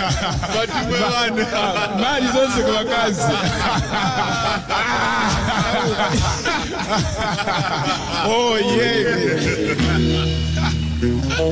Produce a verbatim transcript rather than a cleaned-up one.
Batimwe bana. Mali zonse ku bakazi. Oh yeah.